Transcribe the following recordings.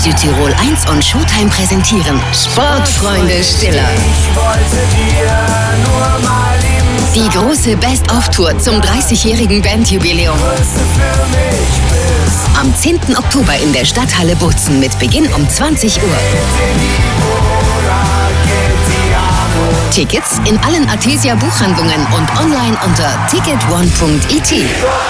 Südtirol 1 und Showtime präsentieren Sportfreunde Stiller. Die große Best-of-Tour zum 30-jährigen Bandjubiläum. Am 10. Oktober in der Stadthalle Bozen mit Beginn um 20 Uhr. Tickets in allen Artesia Buchhandlungen und online unter ticketone.it.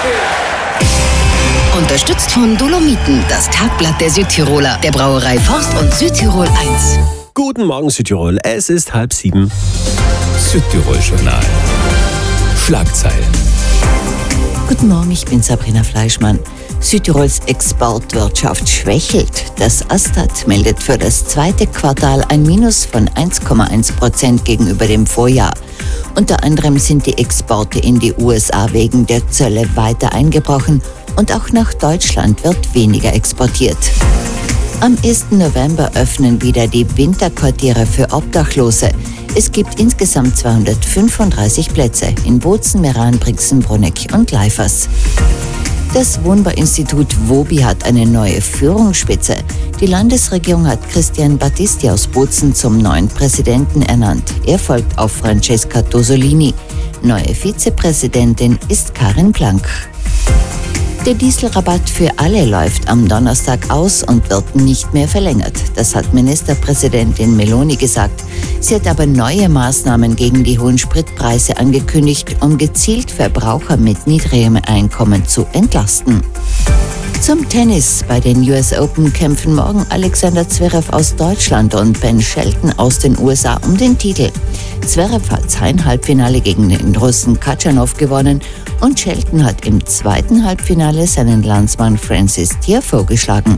Unterstützt von Dolomiten, das Tagblatt der Südtiroler, der Brauerei Forst und Südtirol 1. Guten Morgen Südtirol, es ist 6:30. Südtirol-Journal. Schlagzeilen. Guten Morgen, ich bin Sabrina Fleischmann. Südtirols Exportwirtschaft schwächelt. Das Astat meldet für das zweite Quartal ein Minus von 1,1% gegenüber dem Vorjahr. Unter anderem sind die Exporte in die USA wegen der Zölle weiter eingebrochen und auch nach Deutschland wird weniger exportiert. Am 1. November öffnen wieder die Winterquartiere für Obdachlose. Es gibt insgesamt 235 Plätze in Bozen, Meran, Brixen, Bruneck und Leifers. Das Wohnbauinstitut WOBI hat eine neue Führungsspitze. Die Landesregierung hat Christian Battisti aus Bozen zum neuen Präsidenten ernannt. Er folgt auf Francesca Tosolini. Neue Vizepräsidentin ist Karin Planck. Der Dieselrabatt für alle läuft am Donnerstag aus und wird nicht mehr verlängert. Das hat Ministerpräsidentin Meloni gesagt. Sie hat aber neue Maßnahmen gegen die hohen Spritpreise angekündigt, um gezielt Verbraucher mit niedrigem Einkommen zu entlasten. Zum Tennis. Bei den US Open kämpfen morgen Alexander Zverev aus Deutschland und Ben Shelton aus den USA um den Titel. Zverev hat sein Halbfinale gegen den Russen Khachanov gewonnen und Shelton hat im zweiten Halbfinale seinen Landsmann Francis Tiafoe geschlagen.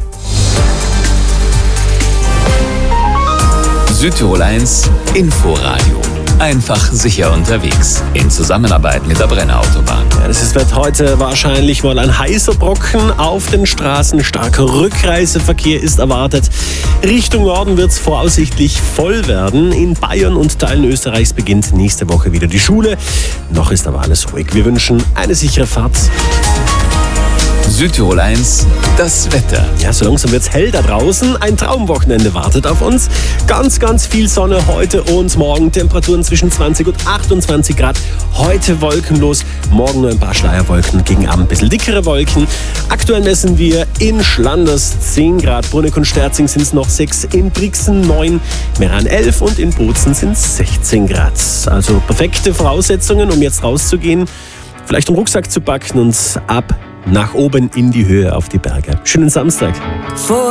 Südtirol 1 Inforadio. Einfach sicher unterwegs. In Zusammenarbeit mit der Brenner Autobahn. Ja, das wird heute wahrscheinlich mal ein heißer Brocken auf den Straßen. Starker Rückreiseverkehr ist erwartet. Richtung Norden wird es voraussichtlich voll werden. In Bayern und Teilen Österreichs beginnt nächste Woche wieder die Schule. Noch ist aber alles ruhig. Wir wünschen eine sichere Fahrt. Südtirol 1, das Wetter. Ja, so langsam wird's hell da draußen. Ein Traumwochenende wartet auf uns. Ganz, ganz viel Sonne heute und morgen. Temperaturen zwischen 20 und 28 Grad. Heute wolkenlos. Morgen nur ein paar Schleierwolken. Gegen Abend ein bisschen dickere Wolken. Aktuell messen wir in Schlanders 10 Grad. Bruneck und Sterzing sind es noch 6. In Brixen 9. Meran 11. Und in Bozen sind es 16 Grad. Also perfekte Voraussetzungen, um jetzt rauszugehen. Vielleicht einen Rucksack zu packen und ab nach oben in die Höhe auf die Berge. Schönen Samstag.